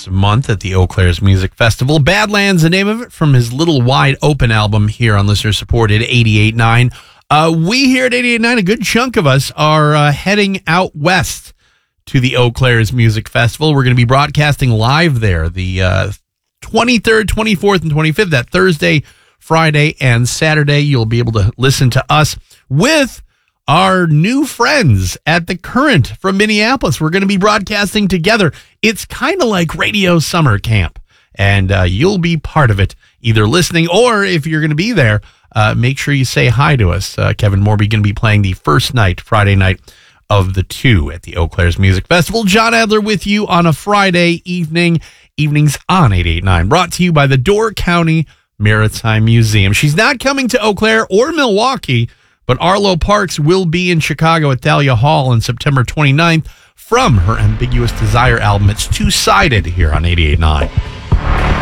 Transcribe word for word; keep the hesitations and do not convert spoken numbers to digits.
this month at the Eau Claire's Music Festival. Badlands, the name of it, from his Little Wide Open album here on listener-supported eighty-eight point nine. Uh, we here at eighty-eight point nine, a good chunk of us, are uh, heading out west to the Eau Claire's Music Festival. We're going to be broadcasting live there the uh, twenty-third, twenty-fourth, and twenty-fifth, that Thursday, Friday, and Saturday. You'll be able to listen to us with our new friends at The Current from Minneapolis. We're going to be broadcasting together. It's kind of like Radio Summer Camp, and uh, you'll be part of it, either listening or if you're going to be there, uh, make sure you say hi to us. Uh, Kevin Morby going to be playing the first night, Friday night of the two at the Eau Claire's Music Festival. John Adler with you on a Friday evening, evenings on eighty-eight point nine, brought to you by the Door County Maritime Museum. She's not coming to Eau Claire or Milwaukee, but Arlo Parks will be in Chicago at Thalia Hall on September twenty-ninth from her Ambiguous Desire album. It's two-sided here on eighty-eight point nine.